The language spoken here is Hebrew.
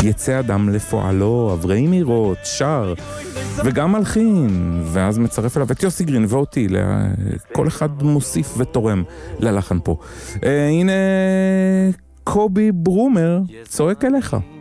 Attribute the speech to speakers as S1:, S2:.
S1: יצא אדם לפועלו, אברהי מירות, שר, וגם מלחין, ואז מצרף אליו את יוסי גרין ואותי, כל אחד מוסיף ותורם ללחן פה. הנה קובי ברומר צועק אליך.